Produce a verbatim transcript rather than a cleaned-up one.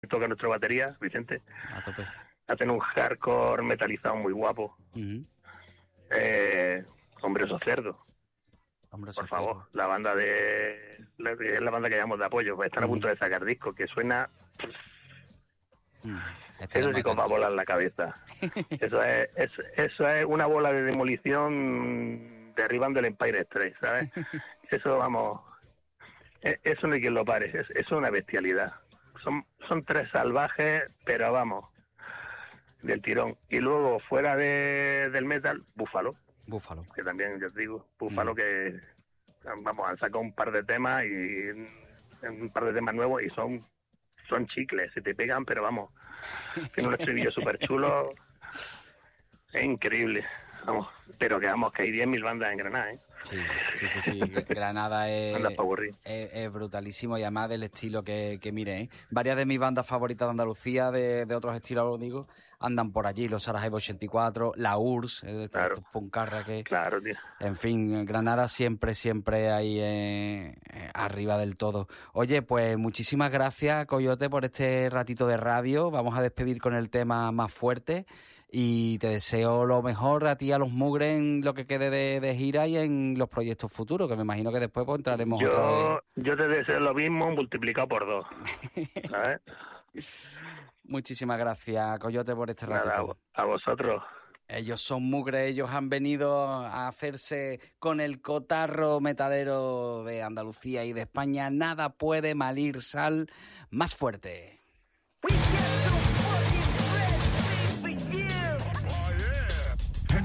toca nuestra batería, Vicente. A tope. Hacen un hardcore metalizado muy guapo. Uh-huh. Eh, Hombres o Cerdos. Hombres Por o favor, cerdos. la banda de... La, es la banda que llamamos de apoyo. Pues están uh-huh. a punto de sacar disco, que suena... Mm, eso sí que os va a volar la cabeza. Eso es, es, eso es una bola de demolición derribando el Empire State, ¿sabes? Eso, vamos... Eso no hay quien lo pare. Es, eso es una bestialidad. Son, son tres salvajes, pero vamos... del tirón. Y luego, fuera de, del metal, Búfalo. Búfalo. Que también, yo os digo, Búfalo, mm. que vamos, han sacado un par de temas y un par de temas nuevos y son son chicles, se te pegan, pero vamos, tiene un estribillo súper chulo, es increíble, vamos, pero que vamos, que hay diez mil bandas en Granada, ¿eh? Sí, sí, sí, sí. Granada es, es, es brutalísimo y además del estilo que, que mire, ¿eh? Varias de mis bandas favoritas de Andalucía, de, de otros estilos, lo digo, andan por allí, los Sarajevo ochenta y cuatro, la U R S S, eh, claro. estos puncarra que... Claro, tío. En fin, Granada siempre, siempre ahí eh, arriba del todo. Oye, pues muchísimas gracias, Coyote, por este ratito de radio. Vamos a despedir con el tema más fuerte. Y te deseo lo mejor a ti y a los Mugres en lo que quede de, de gira y en los proyectos futuros, que me imagino que después pues, entraremos yo, otra vez. Yo te deseo lo mismo multiplicado por dos, ¿sabes? Muchísimas gracias, Coyote, por este ratito. Nada, a vosotros. Ellos son Mugres, ellos han venido a hacerse con el cotarro metalero de Andalucía y de España. Nada puede malir sal más fuerte.